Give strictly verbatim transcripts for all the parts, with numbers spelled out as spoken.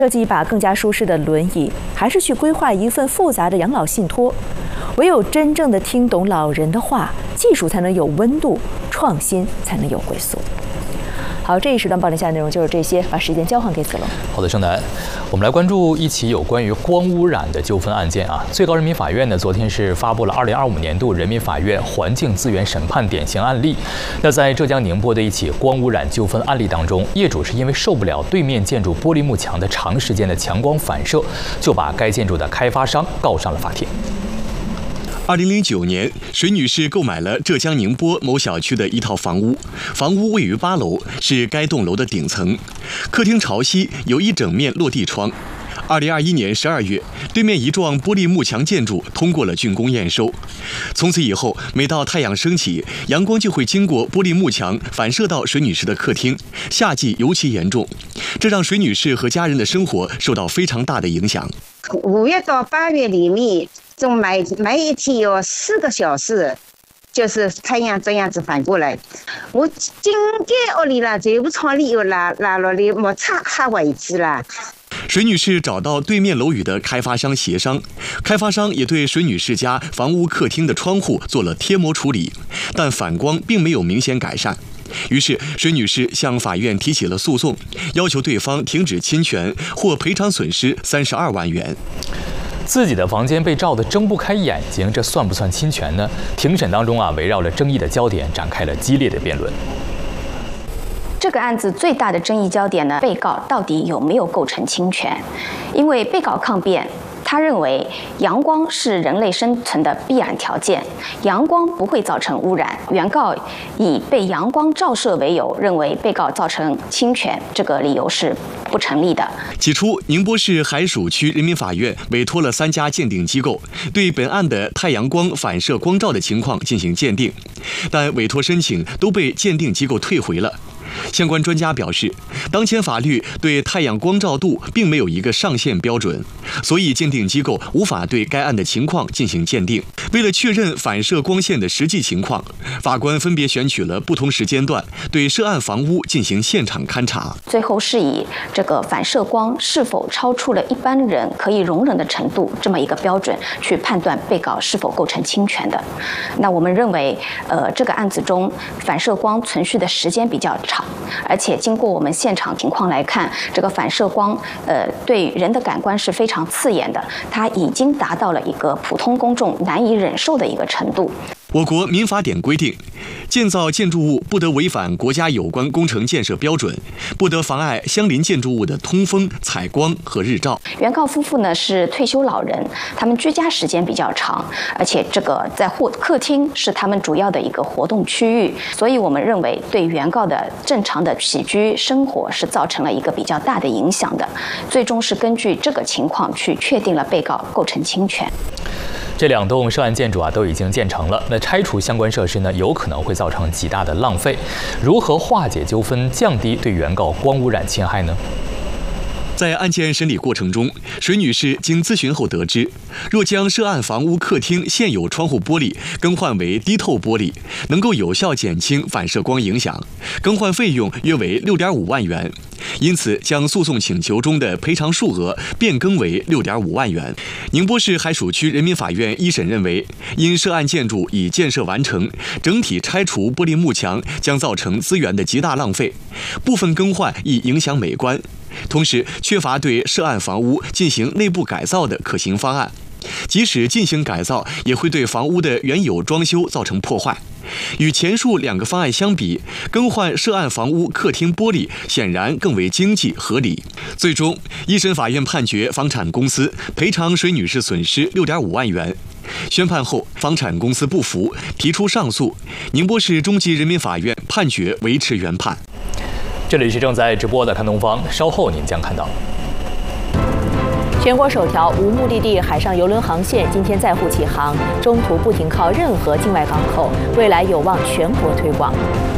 设计一把更加舒适的轮椅，还是去规划一份复杂的养老信托？唯有真正的听懂老人的话，技术才能有温度，创新才能有回溯。好，这一时段报道下的内容就是这些，把时间交还给子龙。 好的，盛楠，我们来关注一起有关于光污染的纠纷案件啊。最高人民法院呢，昨天是发布了二零二五年度人民法院环境资源审判典型案例。那在浙江宁波的一起光污染纠纷案例当中，业主是因为受不了对面建筑玻璃幕墙的长时间的强光反射，就把该建筑的开发商告上了法庭。 二零零九年，水女士购买了浙江宁波某小区的一套房屋，房屋位于八楼，是该栋楼的顶层，客厅朝西，有一整面落地窗。二零二一年十二月，对面一幢玻璃幕墙建筑通过了竣工验收。从此以后，每到太阳升起，阳光就会经过玻璃幕墙反射到水女士的客厅，夏季尤其严重，这让水女士和家人的生活受到非常大的影响。 五月到八月里面，就每每一天有四个小时，就是太阳这样子反过来。我今天屋里啦，全部窗里有拉拉落来，摩擦还为止啦。 水女士找到对面楼宇的开发商协商，开发商也对水女士家房屋客厅的窗户做了贴膜处理，但反光并没有明显改善。于是，水女士向法院提起了诉讼，要求对方停止侵权或赔偿损失三十二万元。 自己的房间被照得睁不开眼睛，这算不算侵权呢？庭审当中啊，围绕了争议的焦点展开了激烈的辩论。 这个案子最大的争议焦点呢，被告到底有没有构成侵权？因为被告抗辩，他认为阳光是人类生存的必然条件，阳光不会造成污染。原告以被阳光照射为由，认为被告造成侵权，这个理由是不成立的。 起初，宁波市海曙区人民法院委托了三家鉴定机构，对本案的太阳光反射光照的情况进行鉴定，但委托申请都被鉴定机构退回了。相关专家表示，当前法律对太阳光照度并没有一个上限标准，所以鉴定机构无法对该案的情况进行鉴定。为了确认反射光线的实际情况，法官分别选取了不同时间段，对涉案房屋进行现场勘查。 最后是以这个反射光是否超出了一般人可以容忍的程度这么一个标准，去判断被告是否构成侵权的。那我们认为，呃，这个案子中反射光存续的时间比较长。而且经过我们现场情况来看，这个反射光，呃，对人的感官是非常刺眼的，它已经达到了一个普通公众难以忍受的一个程度。 我国民法典规定，建造建筑物不得违反国家有关工程建设标准，不得妨碍相邻建筑物的通风、采光和日照。 原告夫妇呢是退休老人，他们居家时间比较长，而且这个在或客厅是他们主要的一个活动区域，所以我们认为对原告的正常的起居生活是造成了一个比较大的影响的。最终是根据这个情况去确定了被告构成侵权。 这两栋涉案建筑啊都已经建成了，那拆除相关设施呢，有可能会造成极大的浪费。如何化解纠纷，降低对原告光污染侵害呢？ 在案件审理过程中，水女士经咨询后得知，若将涉案房屋客厅现有窗户玻璃更换为低透玻璃，能够有效减轻反射光影响，更换费用约为六点五万元。因此，将诉讼请求中的赔偿数额变更为六点五万元。宁波市海曙区人民法院一审认为，因涉案建筑已建设完成，整体拆除玻璃幕墙将造成资源的极大浪费，部分更换易影响美观，同时缺乏对涉案房屋进行内部改造的可行方案。即使进行改造，也会对房屋的原有装修造成破坏。与前述两个方案相比，更换涉案房屋客厅玻璃显然更为经济合理。最终，一审法院判决房产公司赔偿水女士损失六点五万元。宣判后，房产公司不服，提出上诉。宁波市中级人民法院判决维持原判。 这里是正在直播的看东方，稍后您将看到。 全国首条无目的地海上邮轮航线今天载沪启航，中途不停靠任何境外港口，未来有望全国推广。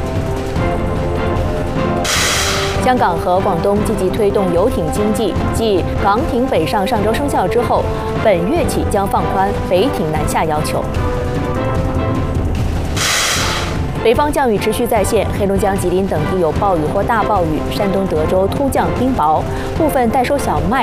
香港和广东积极推动游艇经济，继港艇北上上周生效之后，本月起将放宽北艇南下要求。 北方降雨持续在线，黑龙江、吉林等地有暴雨或大暴雨，山东德州突降冰雹，部分待收小麦